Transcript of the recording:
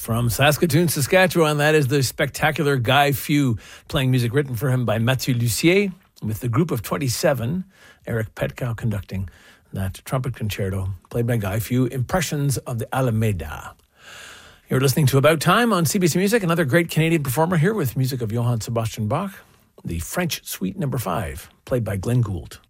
From Saskatoon, Saskatchewan, that is the spectacular Guy Few, playing music written for him by Mathieu Lussier, with the group of 27, Eric Petkow conducting that trumpet concerto, played by Guy Few, Impressions of the Alameda. You're listening to About Time on CBC Music, another great Canadian performer here with music of Johann Sebastian Bach, the French Suite No. 5, played by Glenn Gould.